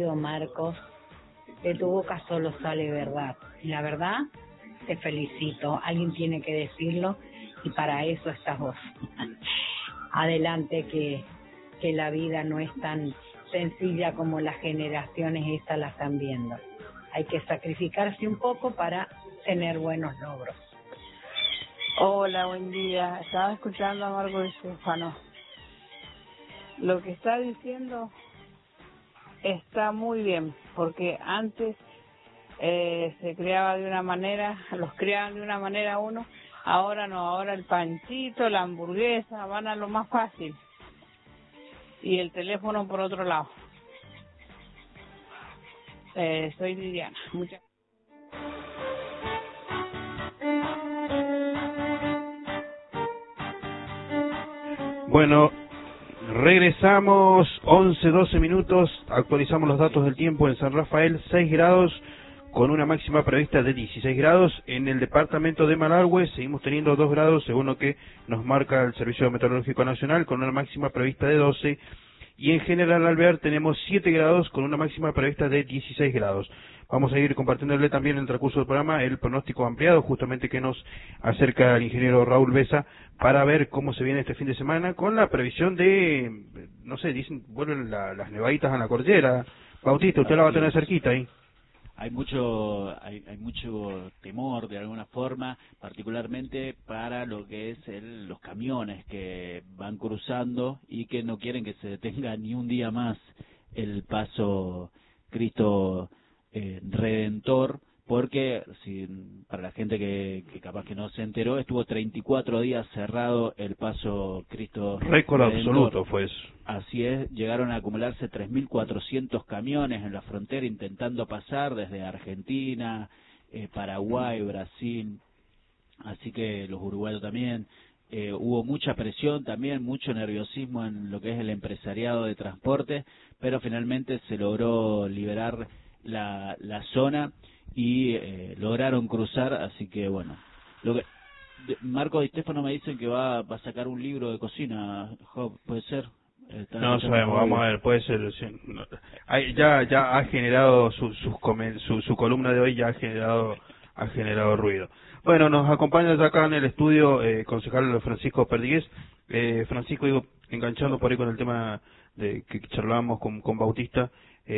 querido Marcos, de tu boca solo sale verdad. Y la verdad, te felicito. Alguien tiene que decirlo y para eso estás vos. Adelante, que la vida no es tan sencilla como las generaciones estas la están viendo. Hay que sacrificarse un poco para tener buenos logros. Hola, buen día. Estaba escuchando a Marco Di Stefano. Lo que está diciendo está muy bien, porque antes se criaba de una manera, los criaban de una manera uno, ahora no, ahora el panchito, la hamburguesa, van a lo más fácil. Y el teléfono por otro lado. Soy Liliana. Muchas Bueno, regresamos, 11-12 minutos, actualizamos los datos del tiempo en San Rafael, 6 grados, con una máxima prevista de 16 grados. En el departamento de Malargüe seguimos teniendo 2 grados, según lo que nos marca el Servicio Meteorológico Nacional, con una máxima prevista de 12. Y en General Alvear tenemos 7 grados, con una máxima prevista de 16 grados. Vamos a ir compartiéndole también en el transcurso del programa el pronóstico ampliado, justamente que nos acerca el ingeniero Raúl Besa, para ver cómo se viene este fin de semana, con la previsión de, no sé, dicen, vuelven las nevaditas a la cordillera. Bautista, usted la va a tener cerquita ahí. Hay mucho temor de alguna forma, particularmente para lo que es los camiones que van cruzando y que no quieren que se detenga ni un día más el paso Cristo Redentor, porque para la gente que capaz que no se enteró, estuvo 34 días cerrado el paso Cristo Récord Redentor. absoluto fue eso. Así es, llegaron a acumularse 3.400 camiones en la frontera intentando pasar desde Argentina, Paraguay, Brasil, así que los uruguayos también. Hubo mucha presión también, mucho nerviosismo en lo que es el empresariado de transporte, pero finalmente se logró liberar la zona y lograron cruzar, así que bueno. Marco Di Stefano me dicen que va a sacar un libro de cocina, Job, ¿puede ser? No sabemos, vamos a ver, puede ser. Sí. Ya ha generado su columna de hoy, ya ha generado ruido. Bueno, nos acompaña ya acá en el estudio concejal Francisco Perdigués. Francisco, digo, enganchando por ahí con el tema de que charlábamos con Bautista,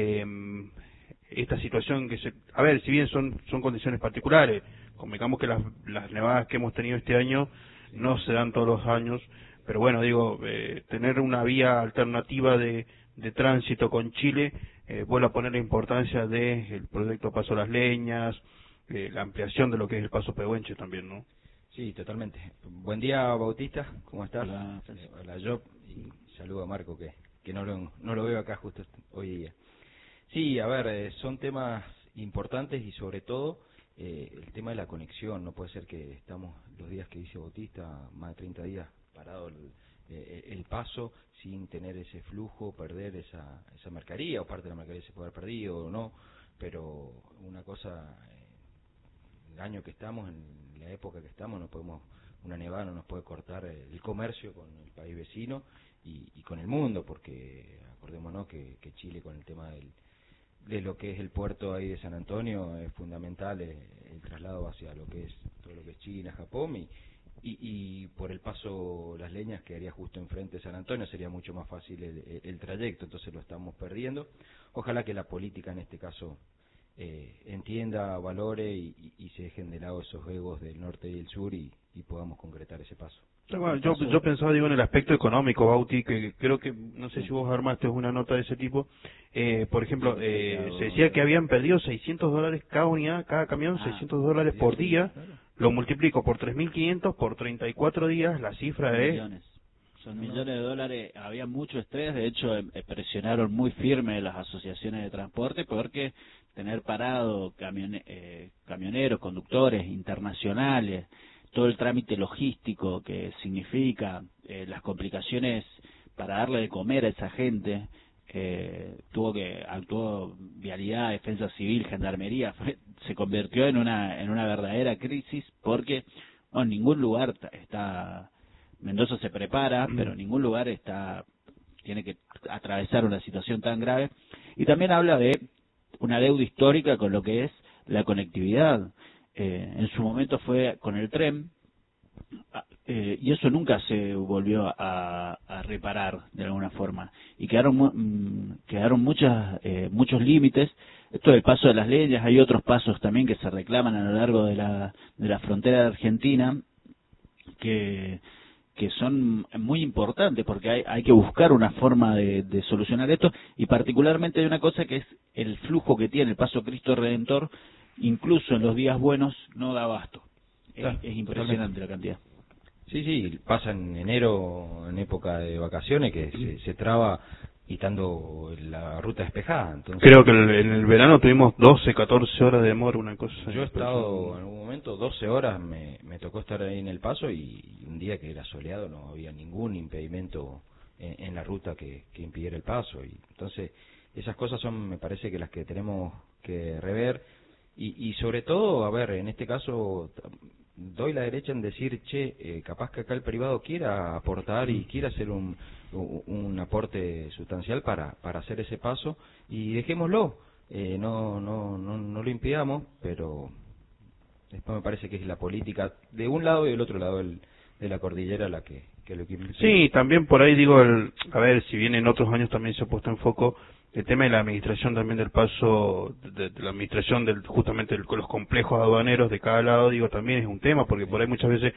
esta situación a ver, si bien son condiciones particulares, convengamos que las nevadas que hemos tenido este año no se dan todos los años, pero bueno, digo, tener una vía alternativa de tránsito con Chile vuelve a poner la importancia del proyecto Paso Las Leñas, la ampliación de lo que es el Paso Pehuenche también, ¿no? Sí, totalmente. Buen día, Bautista, ¿cómo estás? Hola, Hola, Job, y saludo a Marco, que no lo veo acá justo hoy día. Sí, a ver, son temas importantes y sobre todo el tema de la conexión. No puede ser que estamos los días que dice Bautista, más de 30 días parado el paso sin tener ese flujo, perder esa mercadería, o parte de la mercadería se puede haber perdido o no, pero una cosa, el año que estamos, en la época que estamos, una nevada no nos puede cortar el comercio con el país vecino y con el mundo, porque acordémonos que Chile, con el tema de lo que es el puerto ahí de San Antonio, es fundamental el traslado hacia lo que es todo lo que es China, Japón, y por el Paso Las Leñas, que haría justo enfrente de San Antonio, sería mucho más fácil el trayecto, entonces lo estamos perdiendo. Ojalá que la política en este caso entienda, valore y se dejen de lado esos egos del norte y del sur y podamos concretar ese paso. Bueno, yo pensaba, digo, en el aspecto económico, Bauti, que creo que, no sé si vos armaste una nota de ese tipo. Por ejemplo, se decía que habían perdido $600 cada unidad, cada camión, $600 por día. Lo multiplico por 3.500 por 34 días, la cifra es... Son millones de dólares. Había mucho estrés, de hecho presionaron muy firme las asociaciones de transporte, porque tener parado camioneros, conductores internacionales, todo el trámite logístico que significa, las complicaciones para darle de comer a esa gente, actuó Vialidad, Defensa Civil, Gendarmería, se convirtió en una verdadera crisis, porque en ningún lugar está, Mendoza se prepara, pero en ningún lugar tiene que atravesar una situación tan grave. Y también habla de una deuda histórica con lo que es la conectividad. En su momento fue con el tren, y eso nunca se volvió a reparar de alguna forma. Y quedaron muchos límites. Esto del paso de las leñas, hay otros pasos también que se reclaman a lo largo de la frontera de Argentina, que son muy importantes, porque hay que buscar una forma de solucionar esto, y particularmente hay una cosa que es el flujo que tiene el Paso Cristo Redentor, incluso en los días buenos no da abasto. Es impresionante la cantidad. Sí, pasa en enero, en época de vacaciones, que se traba quitando la ruta despejada. Entonces, creo que en el verano tuvimos 12, 14 horas de demora, una cosa. Yo he estado en algún momento 12 horas, me tocó estar ahí en el paso, y un día que era soleado no había ningún impedimento en la ruta que impidiera el paso. Y entonces esas cosas son, me parece, que las que tenemos que rever, y sobre todo, a ver, en este caso doy la derecha en decir, capaz que acá el privado quiera aportar y quiera hacer un aporte sustancial para hacer ese paso, y dejémoslo, no lo impidamos, pero después me parece que es la política de un lado y del otro lado de la cordillera la que lo quiere impide. Sí, también por ahí digo, a ver, si bien en otros años también se ha puesto en foco el tema de la administración también del paso, de la administración justamente los complejos aduaneros de cada lado, digo, también es un tema, porque por ahí muchas veces,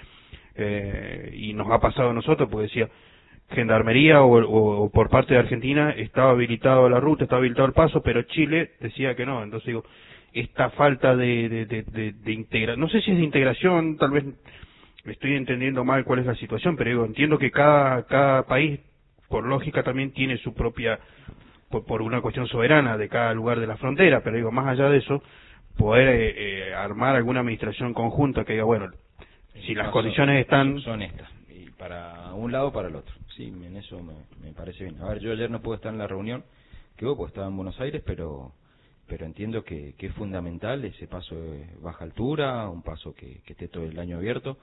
y nos ha pasado a nosotros, porque decía, Gendarmería o por parte de Argentina estaba habilitado la ruta, estaba habilitado el paso, pero Chile decía que no. Entonces digo, esta falta de integración, no sé si es de integración, tal vez estoy entendiendo mal cuál es la situación, pero digo, entiendo que cada país, por lógica, también tiene su propia, por una cuestión soberana de cada lugar de la frontera, pero digo, más allá de eso, poder armar alguna administración conjunta que diga, bueno, si las condiciones están... Son estas, y para un lado o para el otro. Sí, en eso me parece bien. A ver, yo ayer no pude estar en la reunión que hubo, porque estaba en Buenos Aires, pero entiendo que es fundamental ese paso de baja altura, un paso que esté todo el año abierto,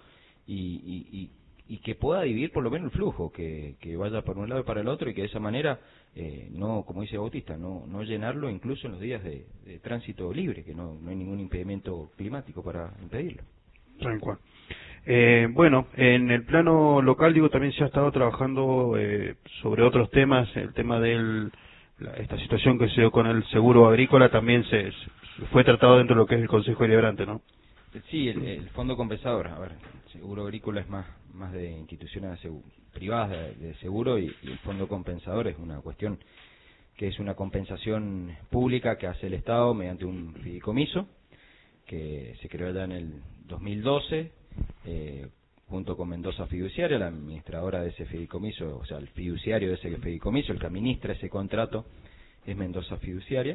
y que pueda dividir por lo menos el flujo, que vaya para un lado y para el otro, y que de esa manera, no, como dice Bautista, no llenarlo incluso en los días de tránsito libre, que no hay ningún impedimento climático para impedirlo. Tal cual. Bueno, en el plano local, digo, también se ha estado trabajando sobre otros temas. El tema de esta situación que se dio con el seguro agrícola también se fue tratado dentro de lo que es el Consejo Deliberante, ¿no? Sí, el fondo compensador. A ver, el seguro agrícola es más de instituciones privadas de seguro, y el fondo compensador es una cuestión que es una compensación pública que hace el Estado mediante un fideicomiso que se creó ya en el 2012, junto con Mendoza Fiduciaria, la administradora de ese fideicomiso, o sea, el fiduciario de ese fideicomiso, el que administra ese contrato es Mendoza Fiduciaria,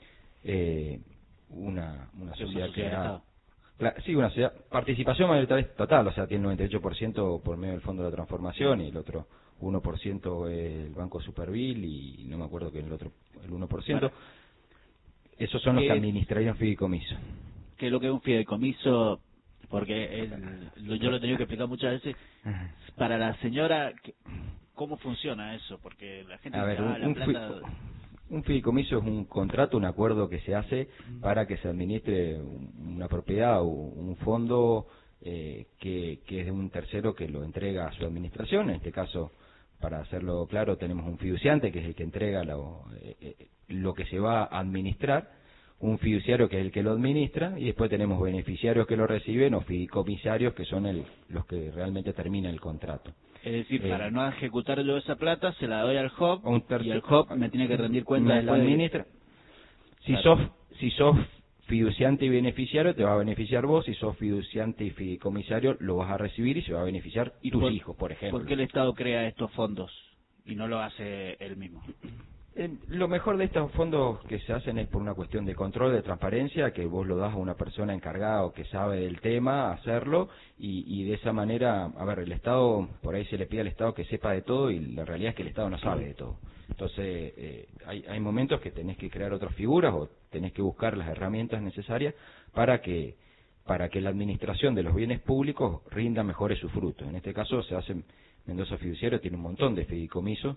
una sociedad que sí, una sociedad, participación mayoritaria total, o sea, tiene el 98% por medio del Fondo de la Transformación, y el otro 1% el Banco Supervil, y no me acuerdo que el otro, el 1%. Bueno, esos son los que administrarían fideicomiso. ¿Qué es lo que es un fideicomiso? Porque yo lo he tenido que explicar muchas veces. Para la señora, ¿cómo funciona eso? Porque la gente dice, un fideicomiso es un contrato, un acuerdo que se hace para que se administre una propiedad o un fondo que es de un tercero que lo entrega a su administración. En este caso, para hacerlo claro, tenemos un fiduciante, que es el que entrega lo que se va a administrar, un fiduciario, que es el que lo administra, y después tenemos beneficiarios que lo reciben, o fideicomisarios, que son los que realmente terminan el contrato. Es decir, para no ejecutar yo esa plata, se la doy al HOP, y el HOP me tiene que rendir cuenta de la administra. Si sos fiduciante y beneficiario, te va a beneficiar vos. Si sos fiduciante y fideicomisario, lo vas a recibir y se va a beneficiar tus hijos, por ejemplo. ¿Por qué el Estado crea estos fondos y no lo hace él mismo? Lo mejor de estos fondos que se hacen es por una cuestión de control, de transparencia, que vos lo das a una persona encargada o que sabe del tema, hacerlo, y de esa manera, a ver, el Estado, por ahí se le pide al Estado que sepa de todo, y la realidad es que el Estado no sabe de todo. Entonces, hay momentos que tenés que crear otras figuras, o tenés que buscar las herramientas necesarias para que la administración de los bienes públicos rinda mejores sus frutos. En este caso, Mendoza Fiduciario tiene un montón de fideicomisos,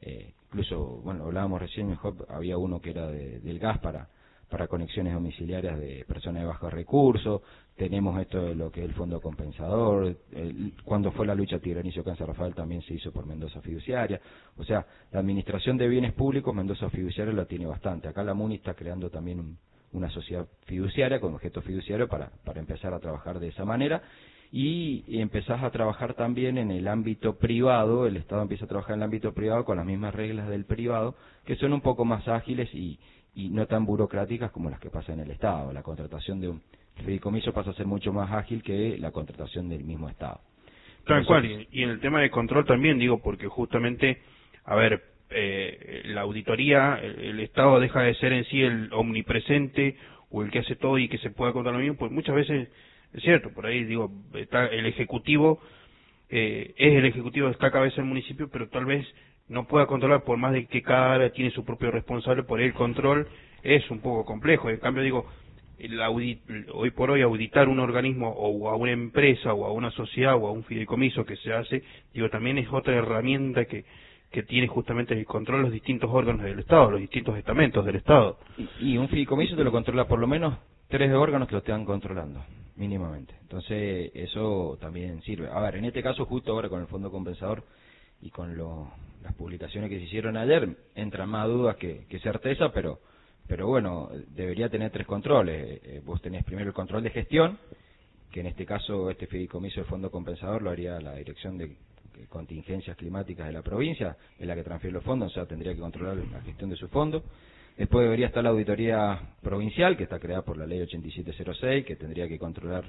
Incluso, bueno, hablábamos recién, mejor había uno que era del gas para conexiones domiciliarias de personas de bajos recursos. Tenemos esto de lo que es el fondo compensador. Cuando fue la lucha Tigranicio-Can San Rafael también se hizo por Mendoza Fiduciaria. O sea, la administración de bienes públicos, Mendoza Fiduciaria la tiene bastante. Acá la MUNI está creando también una sociedad fiduciaria con objeto fiduciario para empezar a trabajar de esa manera. Y empezás a trabajar también en el ámbito privado, el Estado empieza a trabajar en el ámbito privado con las mismas reglas del privado, que son un poco más ágiles y no tan burocráticas como las que pasan en el Estado. La contratación de un fideicomiso pasa a ser mucho más ágil que la contratación del mismo Estado. Tal cual, y en el tema de control también, digo, porque justamente, a ver, la auditoría, el Estado deja de ser en sí el omnipresente o el que hace todo y que se pueda controlar lo mismo, pues muchas veces, es cierto, por ahí digo, está el Ejecutivo, está a cabeza del municipio, pero tal vez no pueda controlar, por más de que cada área tiene su propio responsable, por ahí el control es un poco complejo. En cambio, digo, hoy por hoy auditar un organismo o a una empresa o a una sociedad o a un fideicomiso que se hace, digo, también es otra herramienta que tiene justamente el control de los distintos órganos del Estado, los distintos estamentos del Estado. Y un fideicomiso te lo controla por lo menos 3 órganos que lo están controlando, mínimamente. Entonces, eso también sirve. A ver, en este caso, justo ahora con el fondo compensador y con las publicaciones que se hicieron ayer, entran más dudas que certeza, pero bueno, debería tener 3 controles. Vos tenés primero el control de gestión, que en este caso este fideicomiso de fondo compensador lo haría la Dirección de Contingencias Climáticas de la provincia, es la que transfiere los fondos, o sea, tendría que controlar la gestión de sus fondos. Después debería estar la auditoría provincial, que está creada por la ley 8706, que tendría que controlar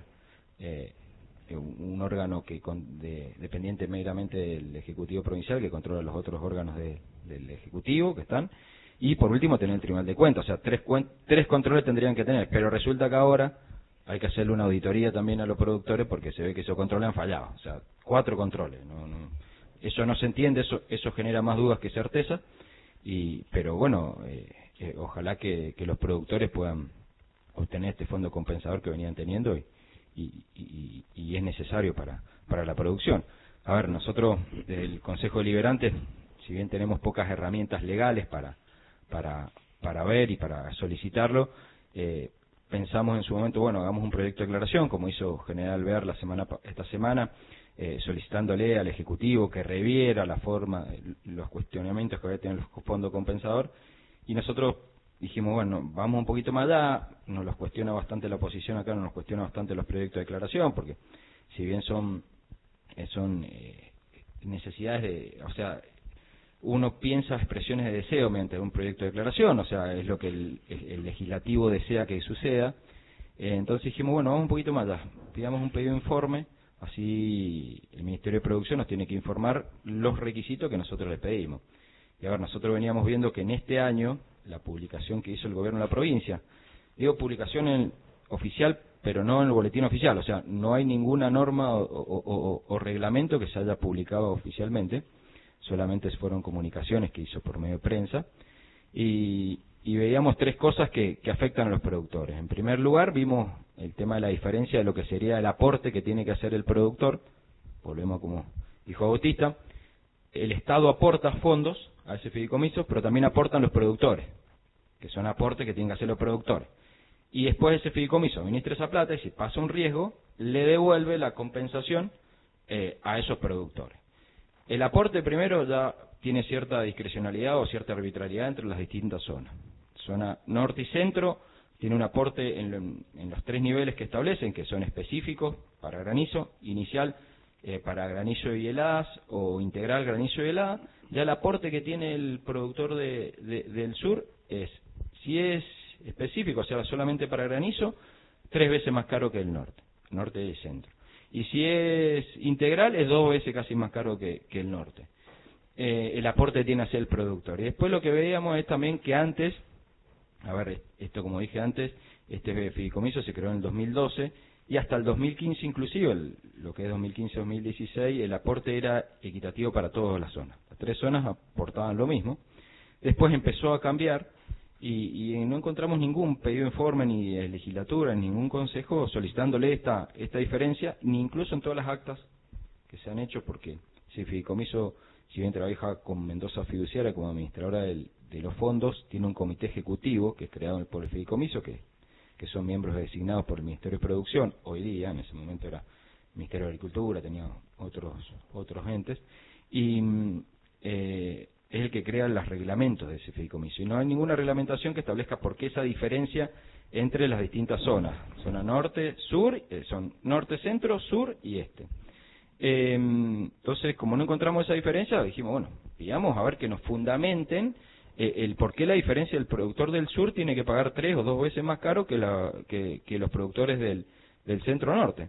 un órgano dependiente meramente del Ejecutivo Provincial, que controla los otros órganos del Ejecutivo que están. Y por último tener el Tribunal de Cuentas, o sea, 3 controles tendrían que tener, pero resulta que ahora hay que hacerle una auditoría también a los productores porque se ve que esos controles han fallado, o sea, 4 controles, eso no se entiende, eso genera más dudas que certeza, pero bueno, ojalá que los productores puedan obtener este fondo compensador que venían teniendo y es necesario para la producción. A ver, nosotros del Consejo Deliberante, si bien tenemos pocas herramientas legales para ver y para solicitarlo, pensamos en su momento, bueno, hagamos un proyecto de declaración, como hizo General Alvear esta semana, solicitándole al Ejecutivo que reviera la forma, los cuestionamientos que había tenido el Fondo Compensador, y nosotros dijimos, bueno, vamos un poquito más allá, nos los cuestiona bastante la oposición acá, nos cuestiona bastante los proyectos de declaración, porque si bien son necesidades o sea, uno piensa expresiones de deseo mediante un proyecto de declaración, o sea, es lo que el legislativo desea que suceda. Entonces dijimos, bueno, vamos un poquito más allá, pidamos un pedido de informe, así el Ministerio de Producción nos tiene que informar los requisitos que nosotros le pedimos. Y a ver, nosotros veníamos viendo que en este año, la publicación que hizo el gobierno de la provincia, digo publicación oficial, pero no en el boletín oficial, o sea, no hay ninguna norma o reglamento que se haya publicado oficialmente, solamente fueron comunicaciones que hizo por medio de prensa, y veíamos 3 cosas que afectan a los productores. En primer lugar, vimos el tema de la diferencia de lo que sería el aporte que tiene que hacer el productor, volvemos como dijo Bautista, el Estado aporta fondos a ese fideicomiso, pero también aportan los productores, que son aportes que tienen que hacer los productores. Y después ese fideicomiso administra esa plata y si pasa un riesgo, le devuelve la compensación a esos productores. El aporte primero ya tiene cierta discrecionalidad o cierta arbitrariedad entre las distintas zonas. Zona norte y centro tiene un aporte en los 3 niveles que establecen, que son específicos para granizo, inicial para granizo y heladas o integral granizo y helada. Ya el aporte que tiene el productor del sur si es específico, o sea, solamente para granizo, 3 veces más caro que el norte y el centro. Y si es integral, es 2 veces casi más caro que el norte. El aporte tiene que ser el productor. Y después lo que veíamos es también que antes, a ver, esto como dije antes, este fideicomiso se creó en el 2012 y hasta el 2015 inclusive, lo que es 2015-2016, el aporte era equitativo para todas las zonas. Las 3 zonas aportaban lo mismo. Después empezó a cambiar y no encontramos ningún pedido de informe ni de legislatura, ni ningún consejo solicitándole esta diferencia, ni incluso en todas las actas que se han hecho, porque si el fideicomiso si bien trabaja con Mendoza Fiduciaria como administradora de los fondos, tiene un comité ejecutivo que es creado por el fideicomiso, que son miembros designados por el Ministerio de Producción. Hoy día, en ese momento era Ministerio de Agricultura, tenía otros entes, y es el que crea los reglamentos de ese fideicomiso. Y no hay ninguna reglamentación que establezca por qué esa diferencia entre las distintas zonas. Zona norte, sur, son norte, centro, sur y este. Entonces, como no encontramos esa diferencia, dijimos, bueno, pidamos a ver que nos fundamenten el por qué la diferencia del productor del sur tiene que pagar 3 o 2 veces más caro que los productores del centro norte.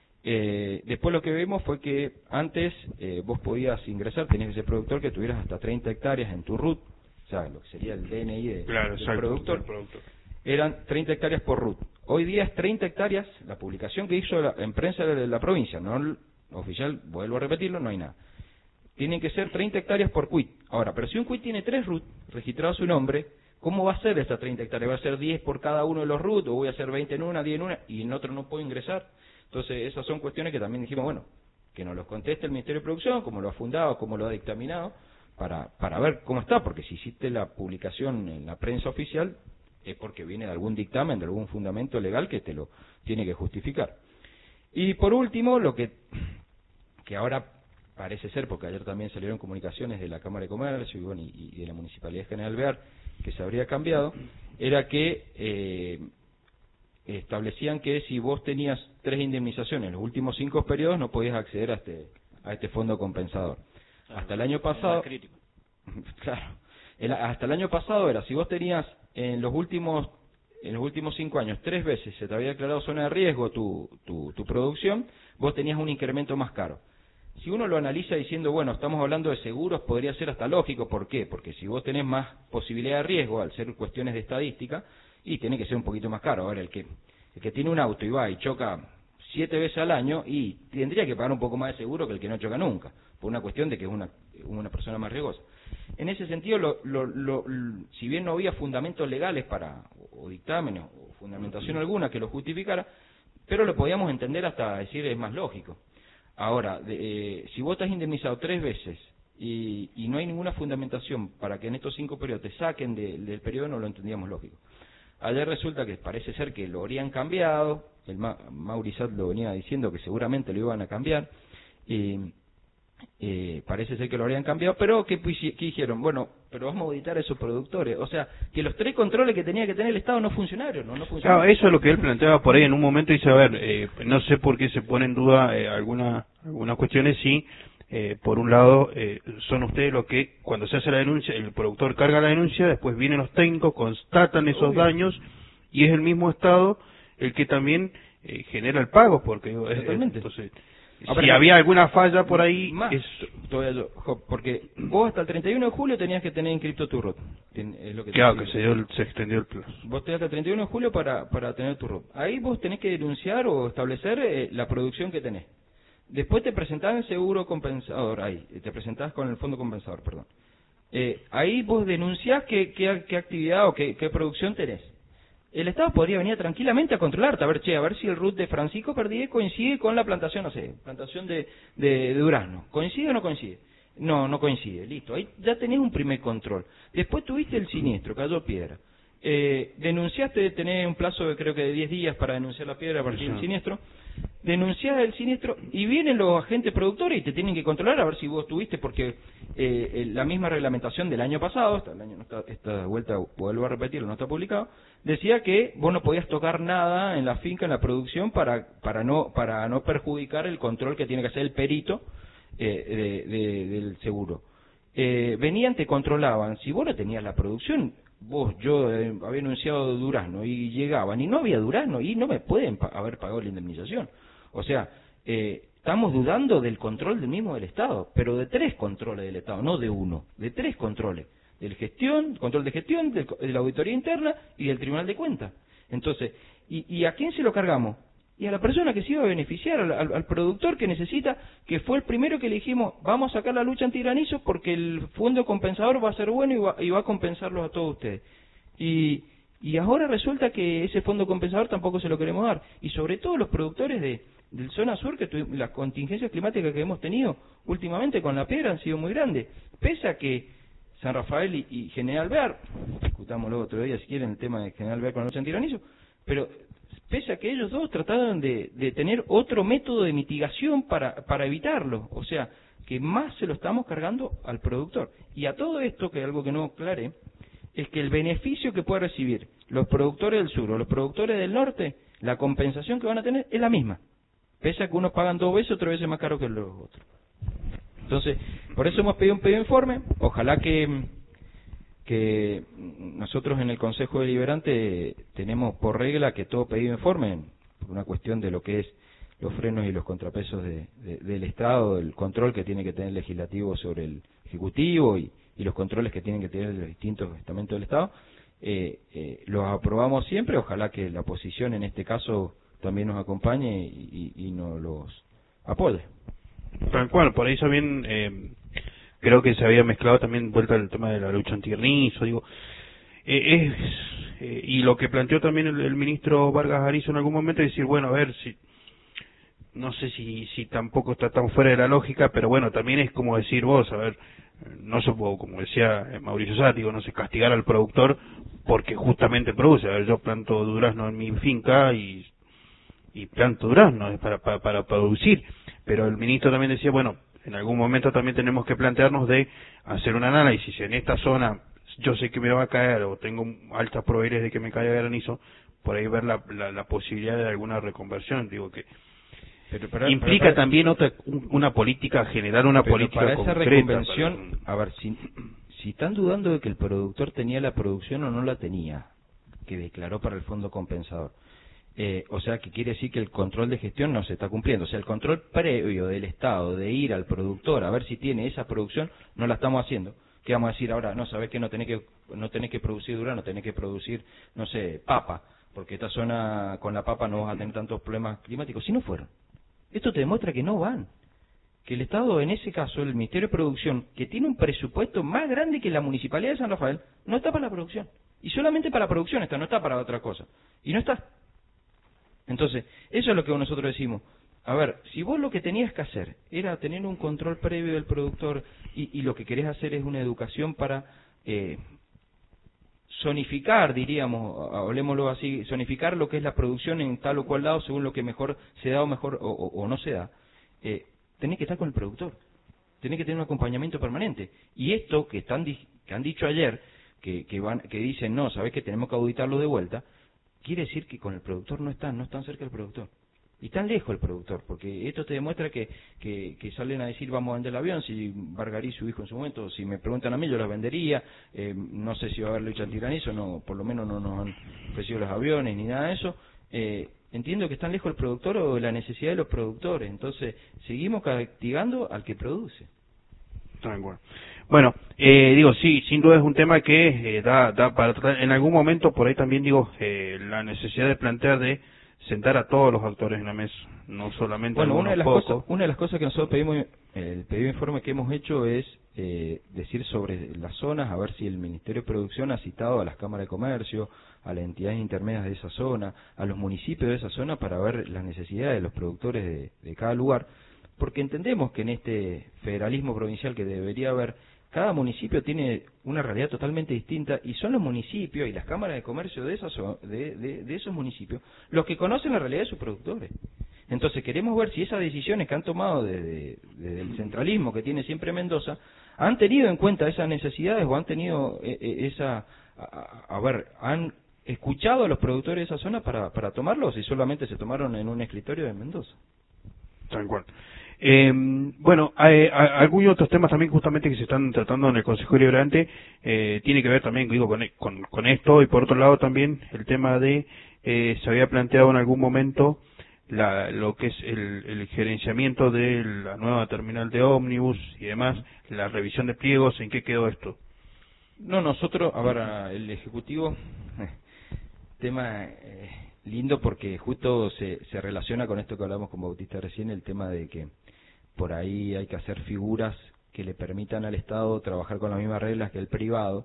Después lo que vimos fue que antes vos podías ingresar, tenías que ser productor que tuvieras hasta 30 hectáreas en tu RUT, o sea, lo que sería el DNI del productor. Eran 30 hectáreas por RUT. Hoy día es 30 hectáreas, la publicación que hizo en prensa de la provincia, no oficial, vuelvo a repetirlo, no hay nada. Tienen que ser 30 hectáreas por quit. Ahora, pero si un quit tiene 3 RUT registrados a su nombre, ¿cómo va a ser esas 30 hectáreas? ¿Va a ser 10 por cada uno de los RUT o voy a hacer 20 en una, 10 en una y en otro no puedo ingresar? Entonces, esas son cuestiones que también dijimos, bueno, que nos los conteste el Ministerio de Producción, cómo lo ha fundado, cómo lo ha dictaminado, para ver cómo está, porque si hiciste la publicación en la prensa oficial, es porque viene de algún dictamen, de algún fundamento legal que te lo tiene que justificar. Y por último, lo que ahora parece ser, porque ayer también salieron comunicaciones de la Cámara de Comercio y de la Municipalidad General Alvear, que se habría cambiado, era que establecían que si vos tenías 3 indemnizaciones en los últimos 5 periodos, no podías acceder a este fondo compensador. Hasta el año pasado, claro, hasta el año pasado era, si vos tenías en los últimos 5 años 3 veces se te había declarado zona de riesgo tu producción, vos tenías un incremento más caro. Si uno lo analiza diciendo, bueno, estamos hablando de seguros, podría ser hasta lógico. ¿Por qué? Porque si vos tenés más posibilidad de riesgo, al ser cuestiones de estadística, y tiene que ser un poquito más caro. Ahora, el que tiene un auto y va y choca 7 veces al año, y tendría que pagar un poco más de seguro que el que no choca nunca, por una cuestión de que es una persona más riesgosa. En ese sentido, si bien no había fundamentos legales o dictámenes, o fundamentación alguna que lo justificara, pero lo podíamos entender hasta decir es más lógico. Ahora, si vos estás indemnizado 3 veces y no hay ninguna fundamentación para que en estos 5 periodos te saquen del periodo, no lo entendíamos lógico. Ayer resulta que parece ser que lo habrían cambiado, el Maurizat lo venía diciendo que seguramente lo iban a cambiar, parece ser que lo habrían cambiado, pero ¿qué dijeron? Bueno, pero vamos a auditar a esos productores. O sea, que los 3 controles que tenía que tener el Estado no funcionaron. No funcionaron. Claro, eso es lo que él planteaba por ahí en un momento. Dice, a ver, no sé por qué se pone en duda algunas cuestiones. Sí, por un lado, son ustedes los que, cuando se hace la denuncia, el productor carga la denuncia, después vienen los técnicos, constatan esos daños, y es el mismo Estado el que también genera el pago, porque entonces, si había alguna falla por ahí, más, porque vos hasta el 31 de julio tenías que tener inscripto tu RUT. Es lo que claro, que se extendió el plazo. Vos tenés hasta el 31 de julio para tener tu RUT. Ahí vos tenés que denunciar o establecer la producción que tenés. Después te presentás en seguro compensador, te presentás con el fondo compensador, perdón. Ahí vos denunciás qué actividad o qué producción tenés. El Estado podría venir tranquilamente a controlarte, a ver si el RUT de Francisco Perdí coincide con la plantación, no sé, plantación de durazno. ¿Coincide o no coincide? No coincide, listo. Ahí ya tenés un primer control. Después tuviste el siniestro, cayó piedra. Denunciaste, tenés un plazo de creo que de 10 días para denunciar la piedra a partir del siniestro. Denunciás el siniestro y vienen los agentes productores y te tienen que controlar a ver si vos tuviste, porque la misma reglamentación del año pasado, esta vuelta vuelvo a repetirlo, no está publicado, decía que vos no podías tocar nada en la finca, en la producción, para no perjudicar el control que tiene que hacer el perito del seguro. Venían, te controlaban, si vos no tenías la producción, yo había anunciado durazno y llegaban y no había durazno y no me pueden haber pagado la indemnización. O sea, estamos dudando del control del Estado, pero de 3 controles del Estado, no de 1, de 3 controles. Control de gestión, de la auditoría interna y del Tribunal de Cuentas. Entonces, ¿y a quién se lo cargamos? Y a la persona que se iba a beneficiar, al productor que necesita, que fue el primero que le dijimos, vamos a sacar la lucha antigranizo porque el fondo compensador va a ser bueno y va a compensarlos a todos ustedes. Y Y ahora resulta que ese fondo compensador tampoco se lo queremos dar. Y sobre todo los productores del zona sur, que las contingencias climáticas que hemos tenido últimamente con la piedra han sido muy grandes. Pese a que San Rafael y General Bear, discutámoslo otro día si quieren el tema de General Bear con la lucha antigranizo, pero pese a que ellos dos trataron de tener otro método de mitigación para evitarlo. O sea, que más se lo estamos cargando al productor. Y a todo esto, que es algo que no aclaré, es que el beneficio que puede recibir los productores del sur o los productores del norte, la compensación que van a tener es la misma, pese a que unos pagan 2 veces o 3 veces más caro que los otros. Entonces, por eso hemos pedido un pedido de informe. Ojalá que nosotros en el Consejo Deliberante tenemos por regla que todo pedido de informe, por una cuestión de lo que es los frenos y los contrapesos del Estado, el control que tiene que tener el legislativo sobre el ejecutivo y los controles que tienen que tener los distintos estamentos del Estado, los aprobamos siempre. Ojalá que la oposición en este caso también nos acompañe y nos los apoye. Tal cual, por eso bien creo que se había mezclado también vuelta el tema de la lucha antigranizo, digo, y lo que planteó también el ministro Vargas Arizo en algún momento, es decir, bueno, a ver, si no sé si tampoco está tan fuera de la lógica, pero bueno, también es como decir vos, a ver, no se puede, como decía Mauricio Sá, digo, no sé, castigar al productor porque justamente produce. A ver, yo planto durazno en mi finca y planto durazno para producir, pero el ministro también decía, bueno, en algún momento también tenemos que plantearnos de hacer un análisis. En esta zona yo sé que me va a caer o tengo altas probabilidades de que me caiga granizo, por ahí ver la posibilidad de alguna reconversión. Digo que implica también una política, generar una política para esa concreta. Reconversión, a ver, si están dudando de que el productor tenía la producción o no la tenía, que declaró para el fondo compensador, o sea, que quiere decir que el control de gestión no se está cumpliendo. O sea, el control previo del Estado de ir al productor a ver si tiene esa producción, no la estamos haciendo. ¿Qué vamos a decir ahora? No, sabés que no tenés que producir durazno, tenés que producir, no sé, papa, porque esta zona con la papa no vas a tener tantos problemas climáticos. Si no fueron. Esto te demuestra que no van. Que el Estado, en ese caso, el Ministerio de Producción, que tiene un presupuesto más grande que la Municipalidad de San Rafael, no está para la producción. Y solamente para la producción está, no está para otra cosa. Y no está. Entonces, eso es lo que nosotros decimos. A ver, si vos lo que tenías que hacer era tener un control previo del productor y lo que querés hacer es una educación para zonificar, diríamos, hablemoslo así, zonificar lo que es la producción en tal o cual lado según lo que mejor se da o mejor o no se da, tenés que estar con el productor, tenés que tener un acompañamiento permanente. Y esto que han dicho ayer, que dicen, no, sabés que tenemos que auditarlo de vuelta, quiere decir que con el productor no están cerca del productor. Y tan lejos el productor, porque esto te demuestra que salen a decir vamos a vender el avión, si Vargarí, su hijo en su momento, si me preguntan a mí yo los vendería, no sé si va a haber lucha antigranizo, no, por lo menos no nos han ofrecido los aviones ni nada de eso. Entiendo que están lejos el productor o la necesidad de los productores, entonces seguimos castigando al que produce. Bueno, digo, sí, sin duda es un tema que da para tratar en algún momento. Por ahí también digo, la necesidad de plantear de sentar a todos los actores en la mesa, no solamente bueno, una de las cosas que nosotros pedimos, el pedido de informe que hemos hecho es decir sobre las zonas, a ver si el Ministerio de Producción ha citado a las cámaras de comercio, a las entidades intermedias de esa zona, a los municipios de esa zona para ver las necesidades de los productores de cada lugar, porque entendemos que en este federalismo provincial que debería haber, cada municipio tiene una realidad totalmente distinta y son los municipios y las cámaras de comercio de esos municipios los que conocen la realidad de sus productores. Entonces queremos ver si esas decisiones que han tomado desde el centralismo que tiene siempre Mendoza han tenido en cuenta esas necesidades o han tenido han escuchado a los productores de esa zona para tomarlos y solamente se tomaron en un escritorio de Mendoza. Tal cual. Bueno, hay algunos otros temas también justamente que se están tratando en el Consejo Deliberante, tiene que ver también, digo, con esto, y por otro lado también el tema de, se había planteado en algún momento lo que es el gerenciamiento de la nueva terminal de ómnibus y demás, la revisión de pliegos. ¿En qué quedó esto? No, nosotros, a ver, el Ejecutivo, tema lindo porque justo se relaciona con esto que hablamos con Bautista recién, el tema de que por ahí hay que hacer figuras que le permitan al Estado trabajar con las mismas reglas que el privado,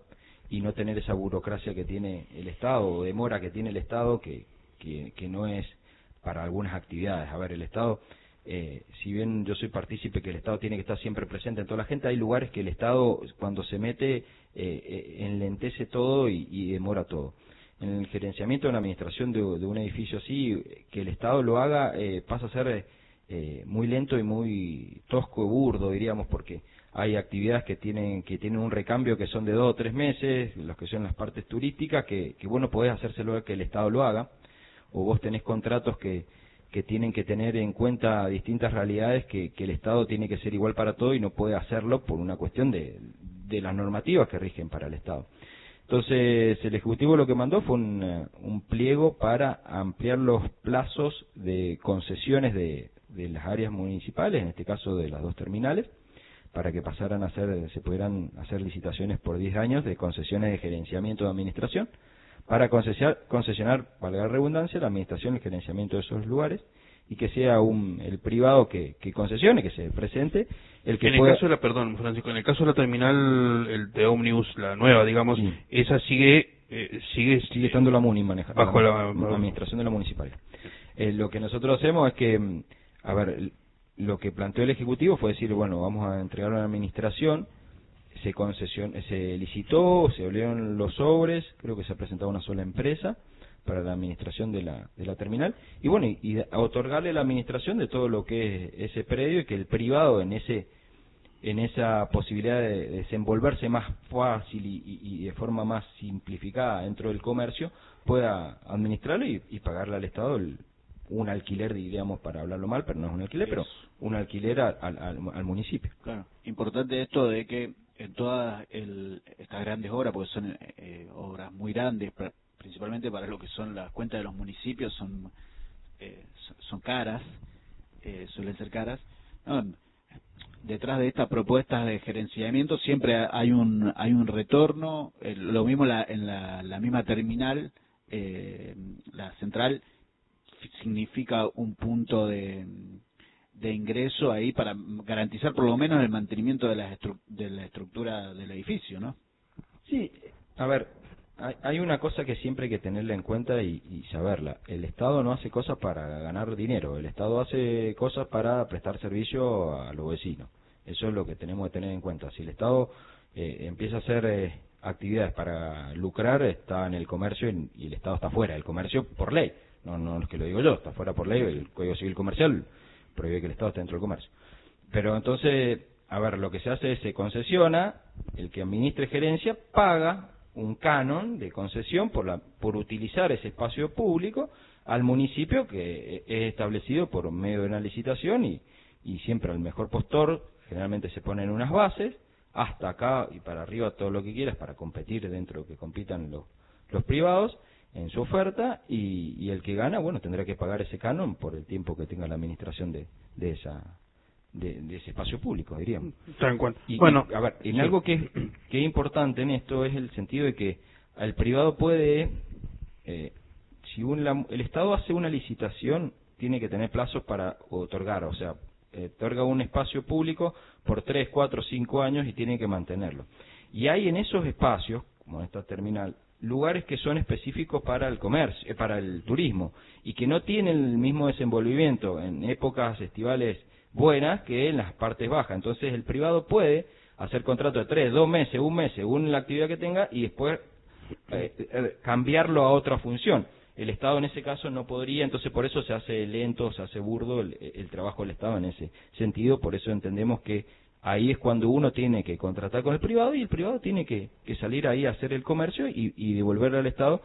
y no tener esa burocracia que tiene el Estado, o demora que tiene el Estado, que no es para algunas actividades. A ver, el Estado, si bien yo soy partícipe que el Estado tiene que estar siempre presente en toda la gente, hay lugares que el Estado, cuando se mete, enlentece todo y demora todo. En el gerenciamiento de una administración de un edificio así, que el Estado lo haga, pasa a ser muy lento y muy tosco y burdo, diríamos, porque hay actividades que tienen un recambio que son de 2 o 3 meses, los que son las partes turísticas, que vos no podés hacérselo que el Estado lo haga, o vos tenés contratos que tienen que tener en cuenta distintas realidades que el Estado tiene que ser igual para todo y no puede hacerlo por una cuestión de las normativas que rigen para el Estado. Entonces, el Ejecutivo lo que mandó fue un pliego para ampliar los plazos de concesiones de las áreas municipales, en este caso de las 2 terminales, para que se pudieran hacer licitaciones por 10 años de concesiones de gerenciamiento de administración, para concesionar, valga la redundancia, la administración y el gerenciamiento de esos lugares, y que sea el privado que concesione, que se presente, el que pueda... Francisco, en el caso de la terminal, el de ómnibus, la nueva, digamos, sí, esa sigue estando la MUNI manejada, bajo la administración de la municipalidad. Lo que nosotros hacemos es que, a ver, lo que planteó el Ejecutivo fue decir, bueno, vamos a entregar una administración, se licitó, se abrieron los sobres, creo que se ha presentado una sola empresa para la administración de la terminal, y bueno, y a otorgarle la administración de todo lo que es ese predio, y que el privado en esa posibilidad de desenvolverse más fácil y de forma más simplificada dentro del comercio, pueda administrarlo y pagarle al Estado un alquiler, diríamos, para hablarlo mal, pero no es un alquiler, pero un alquiler al municipio. Claro, importante esto de que en todas estas grandes obras, porque son obras muy grandes, principalmente para lo que son las cuentas de los municipios, son caras, suelen ser caras. No, detrás de estas propuestas de gerenciamiento siempre hay un retorno, lo mismo en la misma terminal, la central significa un punto de ingreso ahí para garantizar por lo menos el mantenimiento de la estructura del edificio, ¿no? Sí, a ver, hay una cosa que siempre hay que tenerla en cuenta y saberla. El Estado no hace cosas para ganar dinero, el Estado hace cosas para prestar servicio a los vecinos. Eso es lo que tenemos que tener en cuenta. Si el Estado empieza a hacer actividades para lucrar, está en el comercio y el Estado está fuera del comercio por ley. No es que lo digo yo, está fuera por ley, el Código Civil Comercial prohíbe que el Estado esté dentro del comercio. Pero entonces, a ver, lo que se hace es se concesiona, el que administre gerencia paga un canon de concesión por utilizar ese espacio público al municipio, que es establecido por medio de una licitación y siempre al mejor postor. Generalmente se ponen unas bases, hasta acá y para arriba todo lo que quieras para competir dentro, que compitan los privados en su oferta, y el que gana, bueno, tendrá que pagar ese canon por el tiempo que tenga la administración de ese espacio público, diríamos. A ver, en algo que es importante en esto es el sentido de que el privado puede, si el Estado hace una licitación, tiene que tener plazos para otorgar, o sea, otorga un espacio público por 3, 4, 5 años y tiene que mantenerlo. Y hay en esos espacios, como esta terminal, lugares que son específicos para el comercio, para el turismo, y que no tienen el mismo desenvolvimiento en épocas estivales buenas que en las partes bajas. Entonces el privado puede hacer contrato de 3, 2 meses, 1 mes, según la actividad que tenga, y después cambiarlo a otra función. El Estado en ese caso no podría, entonces por eso se hace lento, se hace burdo el trabajo del Estado en ese sentido. Por eso entendemos que ahí es cuando uno tiene que contratar con el privado, y el privado tiene que salir ahí a hacer el comercio y devolverle al Estado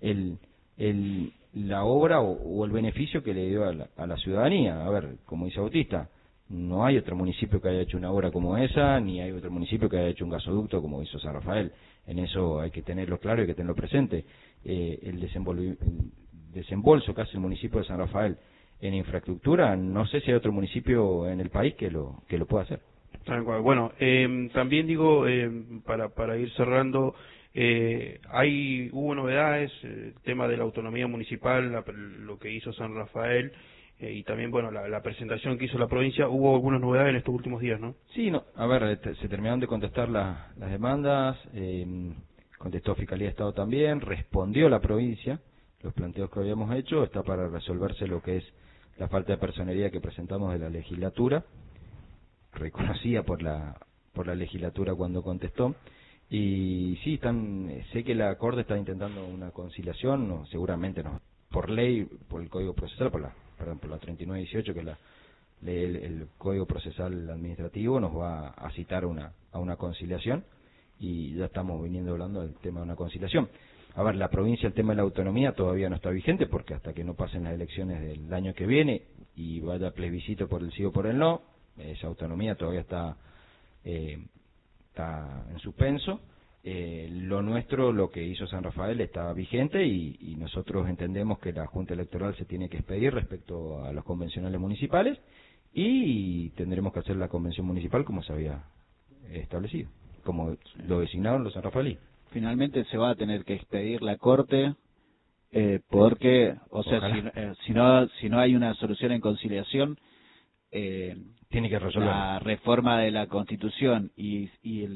la obra o el beneficio que le dio a la ciudadanía. A ver, como dice Bautista, no hay otro municipio que haya hecho una obra como esa, ni hay otro municipio que haya hecho un gasoducto como hizo San Rafael. En eso hay que tenerlo claro y hay que tenerlo presente. El desembolso que hace el municipio de San Rafael en infraestructura, no sé si hay otro municipio en el país que lo pueda hacer. Bueno, también digo, para ir cerrando, hubo novedades, el tema de la autonomía municipal, lo que hizo San Rafael, y también, bueno, la presentación que hizo la provincia. Hubo algunas novedades en estos últimos días, ¿no? Sí, a ver, se terminaron de contestar las demandas. contestó Fiscalía de Estado también, respondió la provincia, los planteos que habíamos hecho, está para resolverse lo que es la falta de personería que presentamos de la legislatura, reconocida por la legislatura cuando contestó, y sí, sé que la Corte está intentando una conciliación, no, seguramente no, por ley, por el Código Procesal, por la 3918, que es la ley, el Código Procesal Administrativo, nos va a citar a una conciliación, y ya estamos viniendo hablando del tema de una conciliación. A ver, la provincia, el tema de la autonomía todavía no está vigente, porque hasta que no pasen las elecciones del año que viene y vaya plebiscito por el sí o por el no, esa autonomía todavía está en suspenso. Lo nuestro, lo que hizo San Rafael, está vigente, y nosotros entendemos que la Junta Electoral se tiene que expedir respecto a los convencionales municipales, y tendremos que hacer la convención municipal como se había establecido, como lo designaron los sanrafaelíes. Finalmente se va a tener que expedir la Corte, porque, o sea, si no hay una solución en conciliación, tiene que resolver la reforma de la Constitución y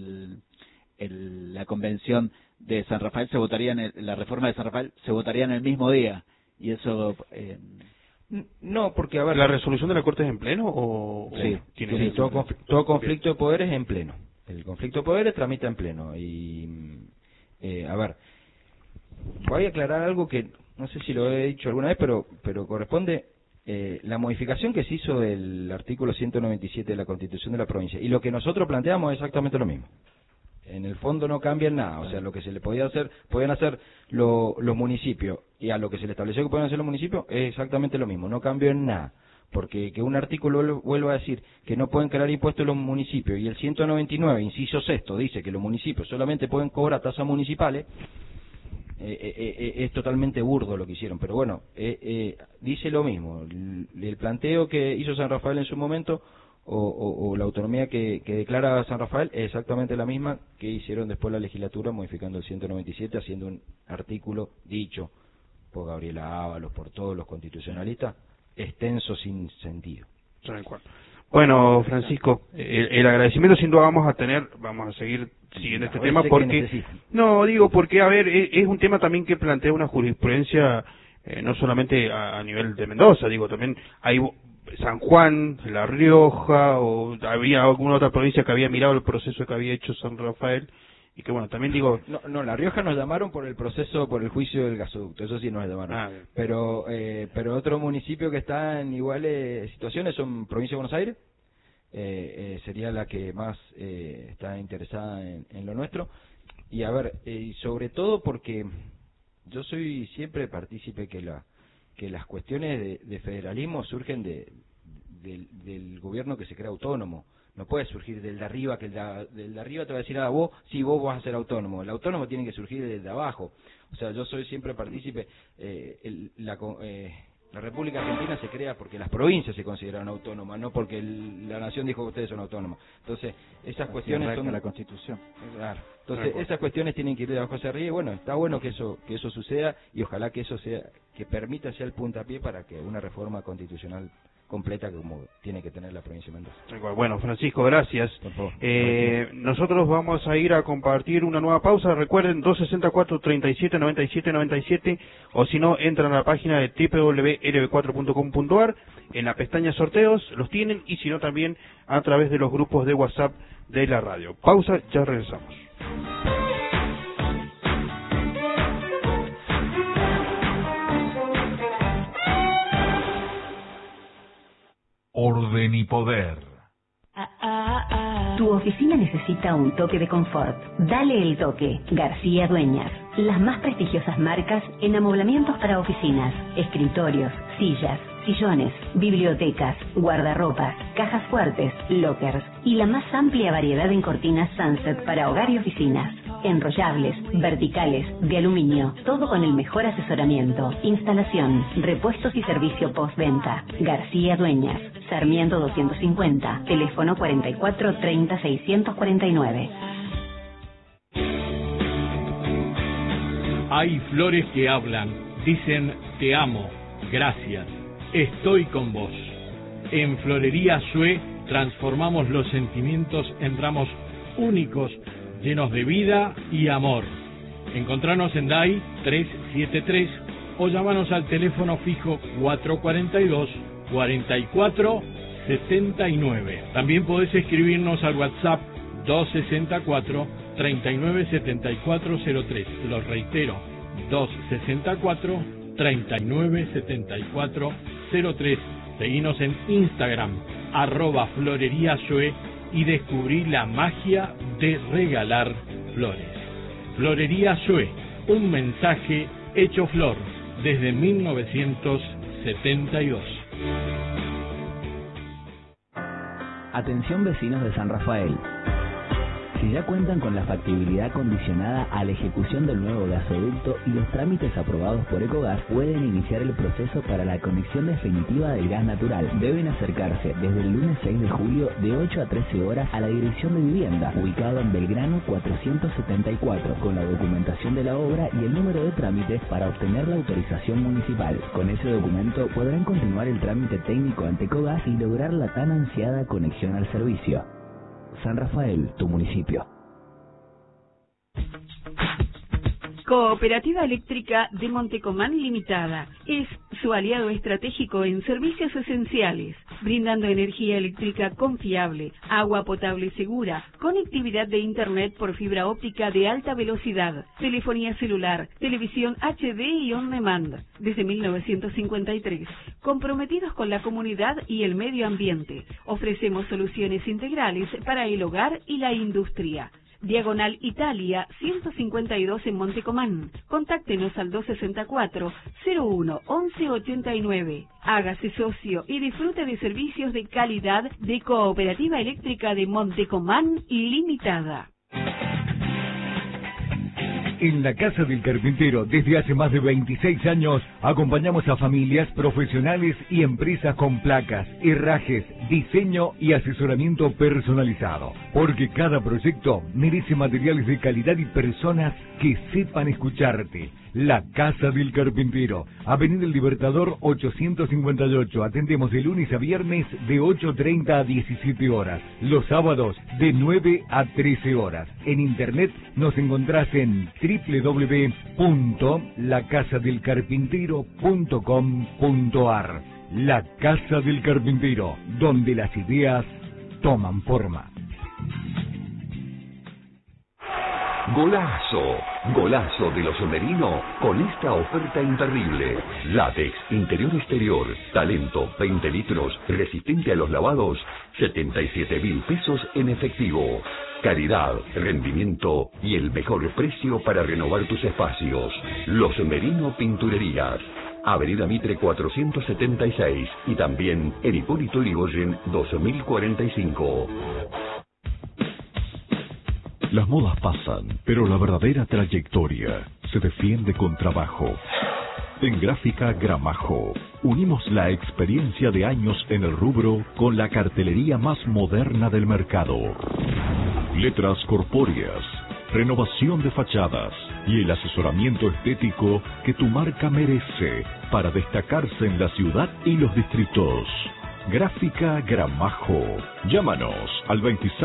la convención de San Rafael la reforma de San Rafael se votaría en el mismo día, y eso no, porque a ver, ¿la resolución de la Corte es en pleno o sí, tiene todo conflicto de poderes es en pleno? El conflicto de poderes tramita en pleno, y a ver, voy a aclarar algo que no sé si lo he dicho alguna vez, pero corresponde. La modificación que se hizo del artículo 197 de la Constitución de la provincia y lo que nosotros planteamos es exactamente lo mismo. En el fondo no cambia en nada, o sea, lo que se le podían hacer los municipios, y a lo que se le estableció que pueden hacer los municipios es exactamente lo mismo, no cambió en nada. Porque que un artículo vuelva a decir que no pueden crear impuestos los municipios, y el 199, inciso sexto, dice que los municipios solamente pueden cobrar tasas municipales, es totalmente burdo lo que hicieron. Pero bueno, dice lo mismo. El planteo que hizo San Rafael en su momento, o la autonomía que declara San Rafael, es exactamente la misma que hicieron después la legislatura, modificando el 197, haciendo un artículo dicho por Gabriela Ábalos, por todos los constitucionalistas, extenso, sin sentido. Bueno, Francisco, el agradecimiento sin duda vamos a seguir siguiendo este tema, porque porque a ver, es un tema también que plantea una jurisprudencia, no solamente a nivel de Mendoza, también hay San Juan, La Rioja, o había alguna otra provincia que había mirado el proceso que había hecho San Rafael, y que bueno, también No, La Rioja nos llamaron por el proceso, por el juicio del gasoducto, eso sí nos llamaron. Pero otro municipio que está en iguales situaciones son Provincia de Buenos Aires, sería la que más está interesada en lo nuestro. Y a ver, sobre todo porque yo soy siempre partícipe que las cuestiones de federalismo surgen del gobierno que se crea autónomo. No puede surgir del de arriba, que del de arriba te va a decir, vos vas a ser autónomo. El autónomo tiene que surgir desde abajo. O sea, yo soy siempre partícipe. La República Argentina se crea porque las provincias se consideran autónomas, no porque la nación dijo que ustedes son autónomos. Entonces, esas cuestiones son la Constitución. Claro. Entonces, esas cuestiones tienen que ir de abajo hacia arriba, y bueno, está bueno que eso suceda, y ojalá que eso que permita ser el puntapié para que una reforma constitucional completa como tiene que tener la provincia de Mendoza. Bueno, Francisco, gracias. Nosotros vamos a ir a compartir una nueva pausa. Recuerden, 264-37-97-97, o si no, entran a la página de www.lb4.com.ar, en la pestaña sorteos los tienen, y si no, también a través de los grupos de WhatsApp de la radio. Pausa, ya regresamos. Orden y poder. Tu oficina necesita un toque de confort. Dale el toque. García Dueñas. Las más prestigiosas marcas en amoblamientos para oficinas, escritorios, sillas, sillones, bibliotecas, guardarropas, cajas fuertes, lockers y la más amplia variedad en cortinas Sunset para hogar y oficinas. Enrollables, verticales, de aluminio, todo con el mejor asesoramiento, instalación, repuestos y servicio postventa. García Dueñas, Sarmiento 250, teléfono 44 30 649. Hay flores que hablan, dicen te amo, gracias, estoy con vos. En Florería Sue transformamos los sentimientos en ramos únicos, llenos de vida y amor. Encontranos en DAI 373 o llamanos al teléfono fijo 442-4479. También podés escribirnos al WhatsApp 264-397403. Lo reitero, 264-397403. Seguinos en Instagram, @floreriasue, y descubrí la magia de regalar flores. Florería Sue, un mensaje hecho flor desde 1972. Atención vecinos de San Rafael. Si ya cuentan con la factibilidad condicionada a la ejecución del nuevo gasoducto y los trámites aprobados por Ecogas, pueden iniciar el proceso para la conexión definitiva del gas natural. Deben acercarse desde el lunes 6 de julio de 8 a 13 horas a la Dirección de Vivienda, ubicado en Belgrano 474, con la documentación de la obra y el número de trámite para obtener la autorización municipal. Con ese documento podrán continuar el trámite técnico ante Ecogas y lograr la tan ansiada conexión al servicio. San Rafael, tu municipio. Cooperativa Eléctrica de Montecomán Limitada es su aliado estratégico en servicios esenciales, brindando energía eléctrica confiable, agua potable segura, conectividad de Internet por fibra óptica de alta velocidad, telefonía celular, televisión HD y on demand. Desde 1953, comprometidos con la comunidad y el medio ambiente, ofrecemos soluciones integrales para el hogar y la industria. Diagonal Italia 152 en Montecomán. Contáctenos al 264-01-1189. Hágase socio y disfrute de servicios de calidad de Cooperativa Eléctrica de Montecomán Limitada. En la Casa del Carpintero, desde hace más de 26 años, acompañamos a familias, profesionales y empresas con placas, herrajes, diseño y asesoramiento personalizado. Porque cada proyecto merece materiales de calidad y personas que sepan escucharte. La Casa del Carpintero, Avenida El Libertador 858. Atendemos de lunes a viernes de 8:30 a 17 horas. Los sábados de 9 a 13 horas. En internet nos encontrás en www.lacasadelcarpintero.com.ar. La Casa del Carpintero, donde las ideas toman forma. Golazo, golazo de los Merino con esta oferta imperdible. Látex, interior-exterior, talento, 20 litros, resistente a los lavados, 77.000 pesos en efectivo. Calidad, rendimiento y el mejor precio para renovar tus espacios. Los Merino Pinturerías. Avenida Mitre 476 y también en Hipólito Yrigoyen 2045. Las modas pasan, pero la verdadera trayectoria se defiende con trabajo. En Gráfica Gramajo, unimos la experiencia de años en el rubro con la cartelería más moderna del mercado. Letras corpóreas, renovación de fachadas y el asesoramiento estético que tu marca merece para destacarse en la ciudad y los distritos. Gráfica Gramajo. Llámanos al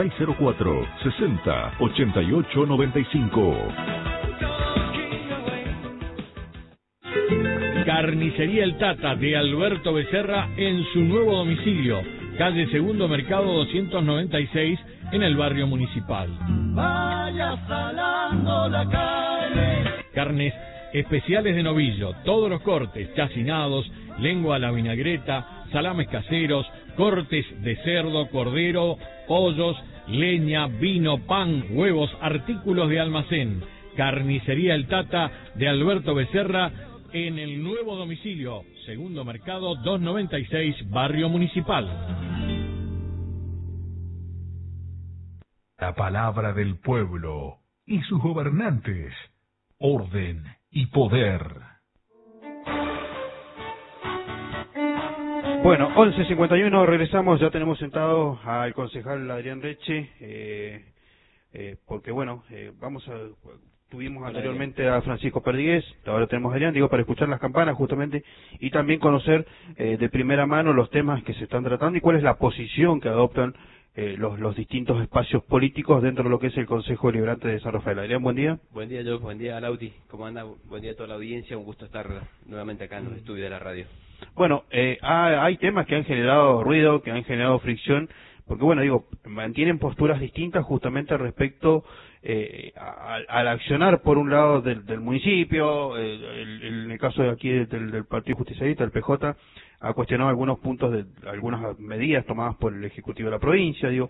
2604-60-8895. Carnicería El Tata de Alberto Becerra en su nuevo domicilio, calle Segundo Mercado 296 en el barrio Municipal. Vaya salando la calle. Carnes especiales de novillo, todos los cortes, chacinados, lengua a la vinagreta, salames caseros, cortes de cerdo, cordero, pollos, leña, vino, pan, huevos, artículos de almacén. Carnicería El Tata de Alberto Becerra en el nuevo domicilio, Segundo Mercado 296, barrio Municipal. La palabra del pueblo y sus gobernantes, orden y poder. Bueno, 11:51, regresamos, ya tenemos sentado al concejal Adrián Reche, porque bueno, tuvimos anteriormente a Francisco Perdigués, ahora tenemos a Adrián, para escuchar las campanas justamente, y también conocer de primera mano los temas que se están tratando y cuál es la posición que adoptan los distintos espacios políticos dentro de lo que es el Consejo Deliberante de San Rafael. Adrián, buen día. Buen día, Joe. Buen día, Lauti. ¿Cómo anda? Buen día a toda la audiencia. Un gusto estar nuevamente acá en los estudios de la radio. Bueno, hay temas que han generado ruido, que han generado fricción, porque bueno, digo, mantienen posturas distintas justamente respecto al accionar por un lado del municipio, en el caso de aquí del Partido Justicialista, el PJ, ha cuestionado algunos puntos de algunas medidas tomadas por el Ejecutivo de la provincia. Digo,